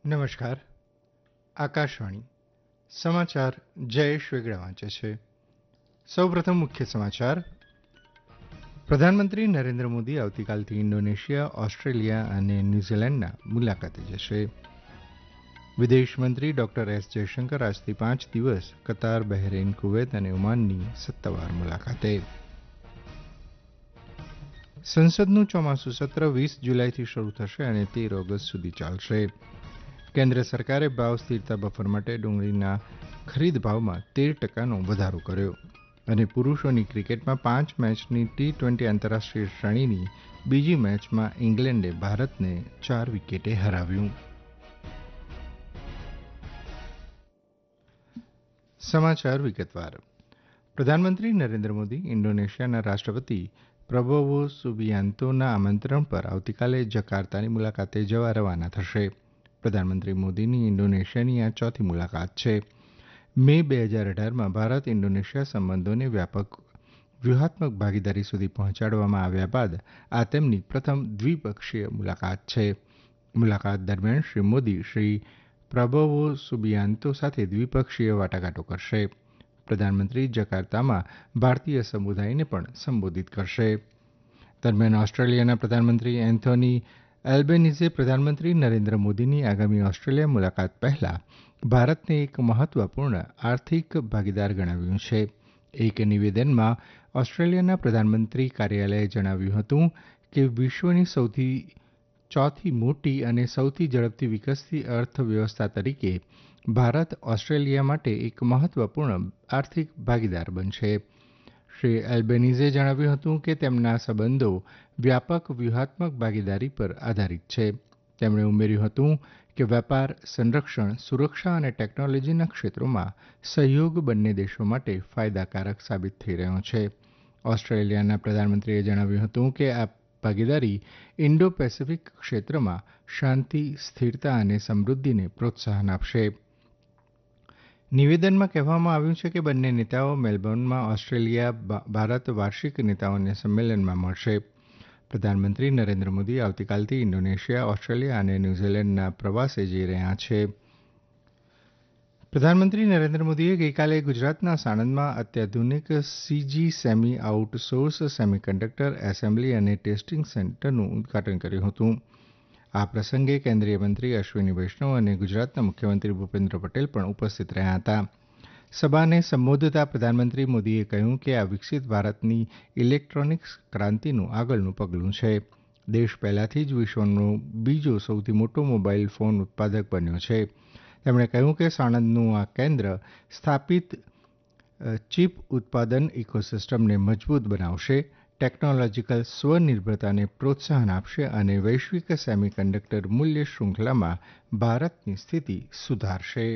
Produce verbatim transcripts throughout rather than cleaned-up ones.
નમસ્કાર. આકાશવાણી સમાચાર જયેશ વેગડા વાંચે છે. સૌપ્રથમ મુખ્ય સમાચાર. પ્રધાનમંત્રી નરેન્દ્ર મોદી આવતીકાલથી ઇન્ડોનેશિયા, ઓસ્ટ્રેલિયા અને ન્યૂઝીલેન્ડના મુલાકાતે જશે. વિદેશમંત્રી ડોક્ટર એસ જયશંકર આજથી પાંચ દિવસ કતાર, બહેરેઇન, કુવૈત અને ઓમાનની સત્તાવાર મુલાકાતે. સંસદનું ચોમાસું સત્ર વીસ જુલાઈથી શરૂ થશે અને તેર ઓગસ્ટ સુધી ચાલશે. કેન્દ્ર સરકારે ભાવ સ્થિરતા બફર માટે ડુંગળીના ખરીદ ભાવમાં તેર ટકાનો વધારો કર્યો અને પુરૂષોની ક્રિકેટમાં પાંચ મેચની ટી ટ્વેન્ટી આંતરરાષ્ટ્રીય શ્રેણીની બીજી મેચમાં ઇંગ્લેન્ડે ભારતને ચાર વિકેટે હરાવ્યું. સમાચાર વિગતવાર. પ્રધાનમંત્રી નરેન્દ્ર મોદી ઇન્ડોનેશિયાના રાષ્ટ્રપતિ પ્રબોવો સુબિયાન્તોના આમંત્રણ પર આવતીકાલે જકાર્તાની મુલાકાતે જવા રવાના થશે. પ્રધાનમંત્રી મોદીની ઇન્ડોનેશિયાની આ ચોથી મુલાકાત છે. મે બે હજાર અઢારમાં ભારત ઇન્ડોનેશિયા સંબંધોને વ્યાપક વ્યૂહાત્મક ભાગીદારી સુધી પહોંચાડવામાં આવ્યા બાદ આ તેમની પ્રથમ દ્વિપક્ષીય મુલાકાત છે. મુલાકાત દરમિયાન શ્રી મોદી શ્રી પ્રબોવો સુબિયાન્તો સાથે દ્વિપક્ષીય વાટાઘાટો કરશે. પ્રધાનમંત્રી જકાર્તામાં ભારતીય સમુદાયને પણ સંબોધિત કરશે. દરમિયાન ઓસ્ટ્રેલિયાના પ્રધાનમંત્રી એન્થોની એલ્બેનીઝે પ્રધાનમંત્રી નરેન્દ્ર મોદીની આગામી ઓસ્ટ્રેલિયા મુલાકાત પહેલા ભારતને એક મહત્વપૂર્ણ આર્થિક ભાગીદાર ગણાવ્યું છે. એક નિવેદનમાં ઓસ્ટ્રેલિયાના પ્રધાનમંત્રી કાર્યાલયે જણાવ્યું હતું કે વિશ્વની સૌથી ચોથી મોટી અને સૌથી ઝડપથી વિકસતી અર્થવ્યવસ્થા તરીકે ભારત ઓસ્ટ્રેલિયા માટે એક મહત્વપૂર્ણ આર્થિક ભાગીદાર બનશે. શ્રી એલ્બેનીઝે જણાવ્યું હતું કે તેમના સંબંધો વ્યાપક વ્યૂહાત્મક ભાગીદારી પર આધારિત છે. તેમણે ઉમેર્યું હતું કે વેપાર, સંરક્ષણ, સુરક્ષા અને ટેકનોલોજીના ક્ષેત્રોમાં સહયોગ બંને દેશો માટે ફાયદાકારક સાબિત થઈ રહ્યો છે. ઓસ્ટ્રેલિયાના પ્રધાનમંત્રીએ જણાવ્યું હતું કે આ ભાગીદારી ઇન્ડો પેસિફિક ક્ષેત્રમાં શાંતિ, સ્થિરતા અને સમૃદ્ધિને પ્રોત્સાહન આપશે. નિવેદનમાં કહેવામાં આવ્યું છે કે બંને નેતાઓ મેલબોર્નમાં ઓસ્ટ્રેલિયા ભારત વાર્ષિક નેતાઓના સંમેલનમાં મળશે. પ્રધાનમંત્રી નરેન્દ્ર મોદી આવતીકાલથી ઇન્ડોનેશિયા, ઓસ્ટ્રેલિયા અને ન્યૂઝીલેન્ડના પ્રવાસે જઈ રહ્યા છે. પ્રધાનમંત્રી નરેન્દ્ર મોદીએ ગઈકાલે ગુજરાતના સાણંદમાં અત્યાધુનિક CG semi outsource semiconductor assembly અને ટેસ્ટિંગ સેન્ટરનું ઉદઘાટન કર્યું હતું. આ પ્રસંગે કેન્દ્રીય મંત્રી અશ્વિની વૈષ્ણવ અને ગુજરાતના મુખ્યમંત્રી ભૂપેન્દ્ર પટેલ પણ ઉપસ્થિત રહ્યા હતા. સભાને સંબોધતા પ્રધાનમંત્રી મોદીએ કહ્યું કે આ વિકસિત ભારતની ઇલેક્ટ્રોનિક્સ ક્રાંતિનું આગળનું પગલું છે. દેશ પહેલાથી જ વિશ્વનો બીજો સૌથી મોટો મોબાઈલ ફોન ઉત્પાદક બન્યો છે. તેમણે કહ્યું કે સાણંદનું આ કેન્દ્ર સ્થાપિત ચીપ ઉત્પાદન ઇકોસિસ્ટમને મજબૂત બનાવશે, ટેકનોલોજીકલ સ્વનિર્ભરતાને પ્રોત્સાહન આપશે અને વૈશ્વિક સેમિકન્ડક્ટર મૂલ્ય શૃંખલામાં ભારતની સ્થિતિ સુધારશે.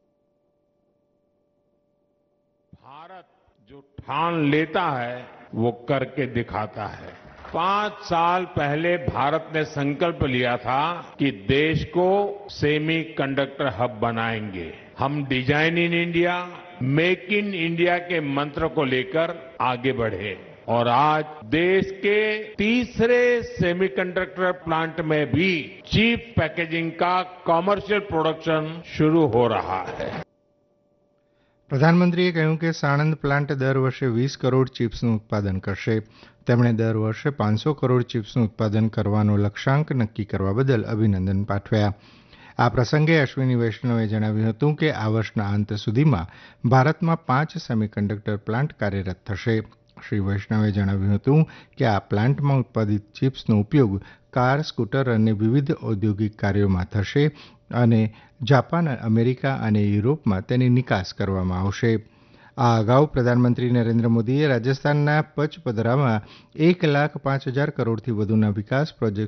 भारत जो ठान लेता है वो करके दिखाता है. पांच साल पहले भारत ने संकल्प लिया था कि देश को सेमी कंडक्टर हब बनाएंगे. हम design in India, make in India के मंत्र को लेकर आगे बढ़े और आज देश के तीसरे सेमीकंडक्टर प्लांट में भी चीप पैकेजिंग का कॉमर्शियल प्रोडक्शन शुरू हो रहा है. પ્રધાનમંત્રીએ કહ્યું કે સાણંદ પ્લાન્ટ દર વર્ષે વીસ કરોડ ચીપ્સનું ઉત્પાદન કરશે. તેમણે દર વર્ષે પાંચસો કરોડ ચીપ્સનું ઉત્પાદન કરવાનો લક્ષ્યાંક નક્કી કરવા બદલ અભિનંદન પાઠવ્યા. આ પ્રસંગે અશ્વિની વૈષ્ણવે જણાવ્યું હતું કે આ વર્ષના અંત સુધીમાં ભારતમાં પાંચ સેમિકન્ડક્ટર પ્લાન્ટ કાર્યરત થશે. શ્રી વૈષ્ણવે જણાવ્યું હતું કે આ પ્લાન્ટમાં ઉત્પાદિત ચીપ્સનો ઉપયોગ કાર, સ્કૂટર અને વિવિધ ઔદ્યોગિક કાર્યોમાં થશે અને જાપાન, અમેરિકા અને યુરોપમાં તેની નિકાસ કરવામાં આવશે. આ અગાઉ પ્રધાનમંત્રી નરેન્દ્ર મોદીએ રાજસ્થાનના પચપદરામાં એક લાખ પાંચ હજાર કરોડથી વધુના વિકાસ પ્રોજેક્ટ